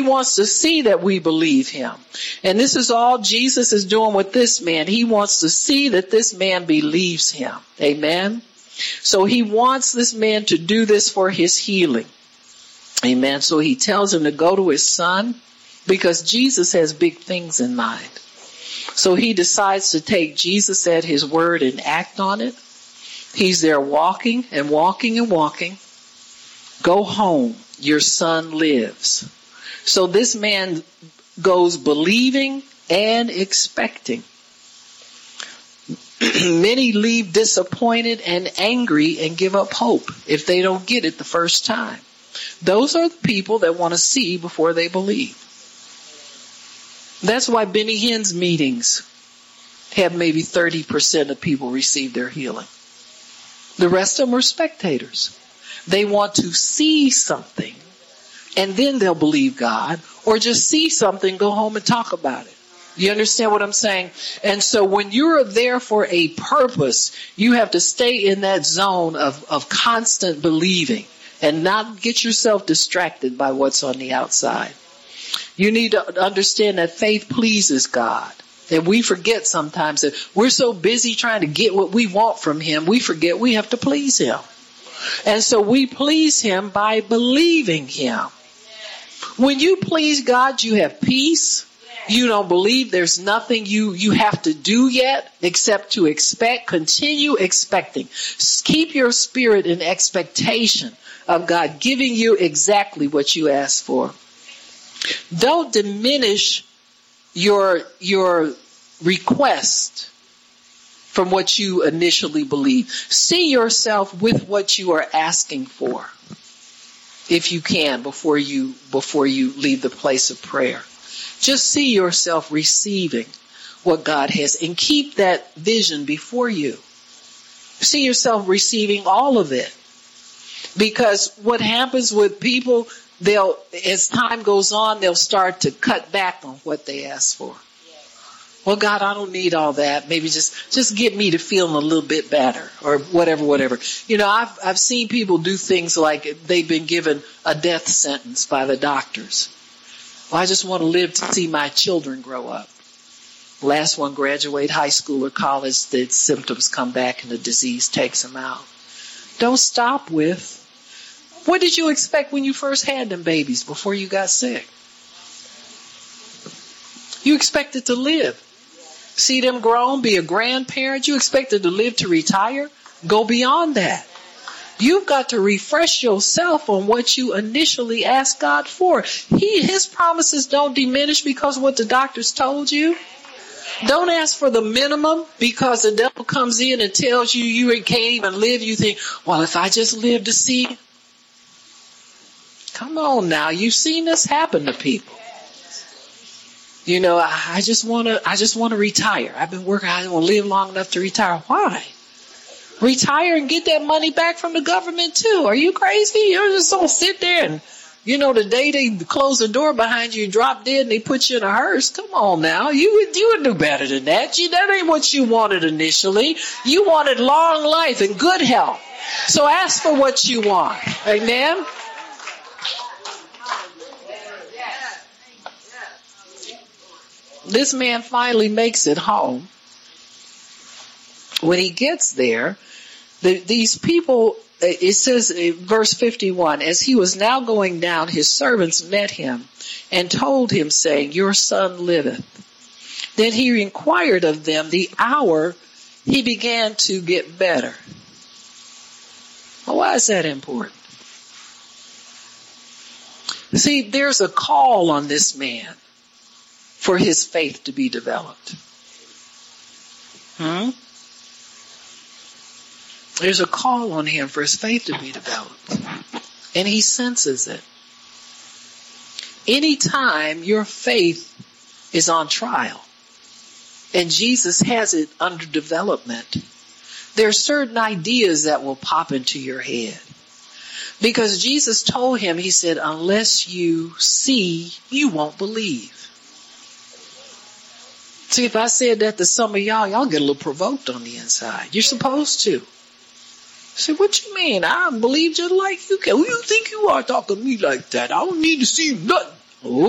wants to see that we believe him. And this is all Jesus is doing with this man. He wants to see that this man believes him. Amen. So he wants this man to do this for his healing. Amen. So he tells him to go to his son because Jesus has big things in mind. So he decides to take Jesus at his word and act on it. He's there walking and walking and walking. Go home. Your son lives. So this man goes believing and expecting. Many leave disappointed and angry and give up hope if they don't get it the first time. Those are the people that want to see before they believe. That's why Benny Hinn's meetings have maybe 30% of people receive their healing. The rest of them are spectators. They want to see something and then they'll believe God, or just see something, go home and talk about it. You understand what I'm saying? And so when you're there for a purpose, you have to stay in that zone of constant believing and not get yourself distracted by what's on the outside. You need to understand that faith pleases God. And we forget sometimes that we're so busy trying to get what we want from him, we forget we have to please him. And so we please him by believing him. When you please God, you have peace. You don't believe. There's nothing you have to do yet except to expect. Continue expecting. Keep your spirit in expectation of God giving you exactly what you asked for. Don't diminish your request from what you initially believe. See yourself with what you are asking for, if you can, before you leave the place of prayer. Just see yourself receiving what God has and keep that vision before you. See yourself receiving all of it. Because what happens with people, as time goes on, they'll start to cut back on what they ask for. Well, God, I don't need all that. Maybe just get me to feeling a little bit better or whatever. You know, I've seen people do things like they've been given a death sentence by the doctors. Well, I just want to live to see my children grow up. Last one graduate high school or college, the symptoms come back and the disease takes them out. Don't stop with, what did you expect when you first had them babies before you got sick? You expected to live. See them grown, be a grandparent. You expected to live to retire. Go beyond that. You've got to refresh yourself on what you initially asked God for. His promises don't diminish because of what the doctors told you. Don't ask for the minimum because the devil comes in and tells you you can't even live. You think, well, if I just live to see. Come on now. You've seen this happen to people. You know, I just want to retire. I've been working. I don't want to live long enough to retire. Why? Retire and get that money back from the government too. Are you crazy? You just don't sit there and, you know, the day they close the door behind you, you drop dead and they put you in a hearse. Come on now. You would do better than that. That ain't what you wanted initially. You wanted long life and good health. So ask for what you want. Amen. This man finally makes it home. When he gets there, these people, it says in verse 51, as he was now going down, his servants met him and told him, saying, your son liveth. Then he inquired of them the hour he began to get better. Well, why is that important? See, there's a call on this man for his faith to be developed. There's a call on him for his faith to be developed. And he senses it. Anytime your faith is on trial and Jesus has it under development, there are certain ideas that will pop into your head. Because Jesus told him, he said, unless you see, you won't believe. See, if I said that to some of y'all get a little provoked on the inside. You're supposed to. Say, what you mean? I believe just like you can. Who you think you are talking to me like that? I don't need to see nothing.